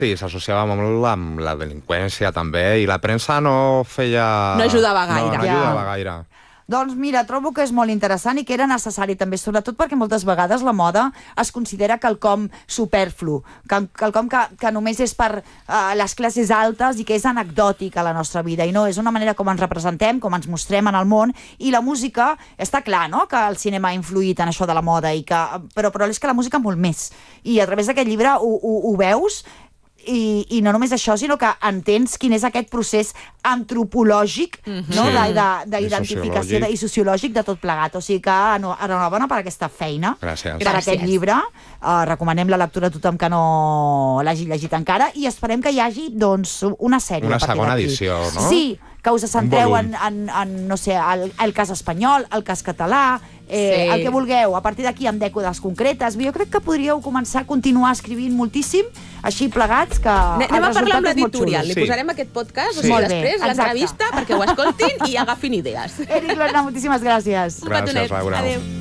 Sí, s'associava molt amb la delinqüència també, i la premsa no feia... No ajudava gaire. No ajudava gaire. Doncs mira, trobo que és molt interessant i que era necessari també, sobretot perquè moltes vegades la moda es considera quelcom superflu, quelcom que només és per les classes altes i que és anecdòtic a la nostra vida, i no, és una manera com ens representem, com ens mostrem en el món, i la música, està clar, no?, que el cinema ha influït en això de la moda, però és que la música molt més, i a través d'aquest llibre ho veus. I no només això, sinó que entens quin és aquest procés antropològic, no? D'identificació i sociològic de tot plegat. O sigui que enhorabona per aquesta feina. Gràcies. Per aquest llibre. Recomanem la lectura a tothom que no l'hagi llegit encara, i esperem que hi hagi, doncs, una sèrie. Una segona edició, no? Sí, que us centreu en no sé, el cas espanyol, el cas català, el que vulgueu, a partir d'aquí amb dècades concretes. Jo crec que podríeu començar a continuar escrivint moltíssim, així plegats, que anem a parlar amb l'editorial, li posarem aquest podcast després, l'entrevista, perquè ho escoltin i agafin idees. Eric Lorena, moltíssimes gràcies. Gràcies, Laura. Adéu.